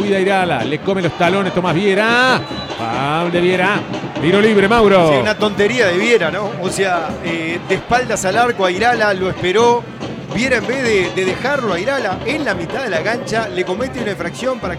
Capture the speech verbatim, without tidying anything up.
cuida Irala, le come los talones Tomás Viera. Foul de Viera. Tiro libre, Mauro. Sí, una tontería de Viera, ¿no? O sea, eh, de espaldas al arco a Irala, lo esperó. Viera, en vez de, de dejarlo a Irala en la mitad de la cancha, le comete una infracción para